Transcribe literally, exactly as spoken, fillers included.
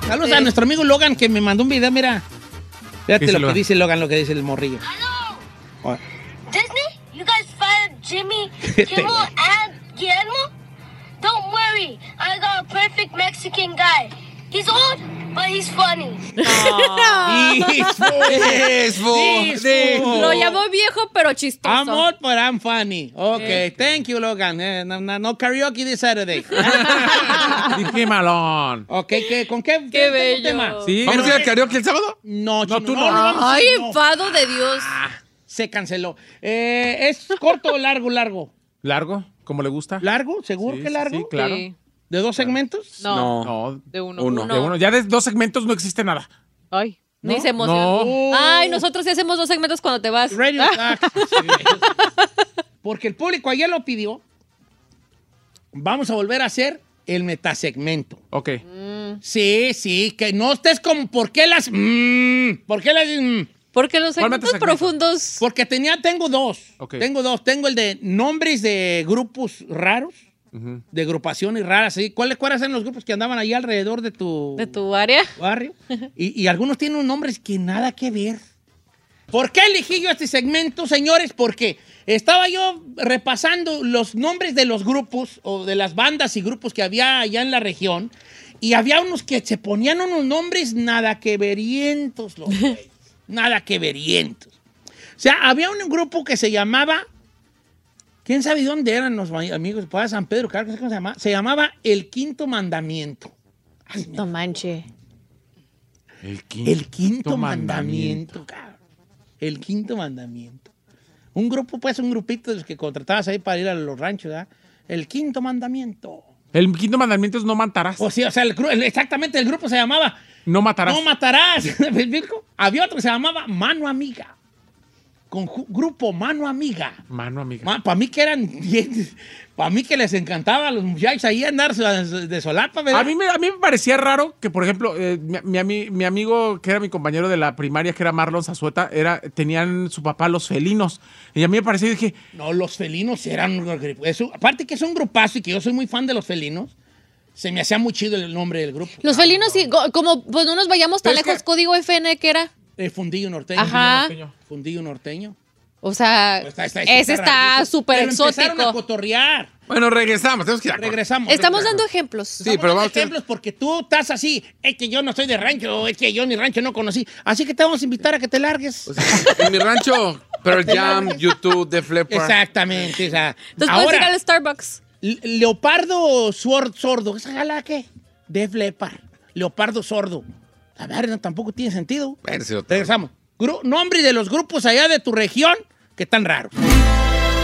Saludos Sí. a nuestro amigo Logan que me mandó un video, mira. Fíjate Dice lo que Logan. dice Logan, lo que dice el morrillo. Hello, Oh, Disney. You guys fired Jimmy Kimmel and Guillermo. Don't worry, I got a perfect Mexican guy. He's old, but he's funny. Disfo. Lo llamó viejo, pero chistoso. Amor, but I'm funny. Ok, thank you, Logan. Eh, no, no, no karaoke this Saturday. Dije malón. Ok, ¿qué, ¿con qué, Qué tengo bello. tema? Sí. ¿Vamos a ir al karaoke el sábado? No, No, chino, tú no. vamos a Ay, ir, no. enfado de Dios. Se canceló. Eh, ¿Es corto o largo, largo? ¿Largo? ¿Cómo le gusta? ¿Largo? ¿Seguro Sí, que sí, largo? sí, claro. Sí. ¿De dos segmentos? No, No. de uno. Uno. De uno. Ya de dos segmentos no existe nada. Ay, ni ¿No? se emociona. No. Ay, nosotros sí hacemos dos segmentos cuando te vas. Radio Tax. Porque el público ayer lo pidió. Vamos a volver a hacer el metasegmento. Ok. Sí, sí, que no estés como, ¿por qué las? Mm, ¿Por qué las? Mm? Porque los ¿Cuál segmentos metasegmento? profundos. Porque tenía, tengo dos. Ok. Tengo dos. Tengo el de nombres de grupos raros, de agrupaciones raras. ¿Sí? ¿Cuáles, ¿Cuáles eran los grupos que andaban ahí alrededor de tu, De tu área. barrio? Y, y algunos tienen unos nombres que nada que ver. ¿Por qué elegí yo este segmento, señores? Porque estaba yo repasando los nombres de los grupos o de las bandas y grupos que había allá en la región y había unos que se ponían unos nombres nada que verientos, los güeyes. Nada que verientos. O sea, había un grupo que se llamaba, ¿quién sabe dónde eran los amigos? Para San Pedro, claro, ¿cómo se llamaba? Se llamaba El Quinto Mandamiento. No manche. El quinto, El quinto mandamiento, cabrón. El quinto mandamiento. Un grupo, pues, un grupito de los que contratabas ahí para ir a los ranchos, ¿verdad? El quinto mandamiento. El quinto mandamiento es no matarás. O sea, o sea el, gru- el- exactamente, el grupo se llamaba No matarás. No Matarás. ¿Me explico? Había otro que se llamaba Mano Amiga. Con ju- grupo Mano Amiga. Mano, amiga. Para mí que eran bien, para mí que les encantaba a los muchachos ahí andar de solapa, ¿verdad? A mí, me, a mí me parecía raro que, por ejemplo, eh, mi, mi ami- mi amigo, que era mi compañero de la primaria, que era Marlon Zazueta, era, tenían su papá los felinos. Y a mí me pareció, dije, No, los felinos eran... eso- aparte que es un grupazo y que yo soy muy fan de los felinos, se me hacía muy chido el nombre del grupo. Los felinos, sí, go- como pues no nos vayamos tan Pero es lejos, que- código F N, ¿qué era? El fundillo norteño. Ajá. Fundillo norteño. Fundillo norteño. O sea, Está- está- ese está rarito. súper Pero empezaron a exótico. cotorrear. Bueno, regresamos. Tenemos que ir a corte. Regresamos. Estamos regresamos. dando ejemplos. Sí, Estamos pero dando vamos a- ejemplos porque tú estás así. Es que yo no soy de rancho, es que yo ni rancho no conocí. Así que te vamos a invitar a que te largues. En mi rancho, Pearl Jam, YouTube, Def Leppard. Exactamente. O sea, Entonces puedes ir ahora, al Starbucks. Le- Leopardo suor- sordo. ¿Esa gala qué? Def Leppard. Leopardo sordo. A ver, no, tampoco tiene sentido. Espérese, doctor. Regresamos. Gru- nombres de los grupos allá de tu región que están raros.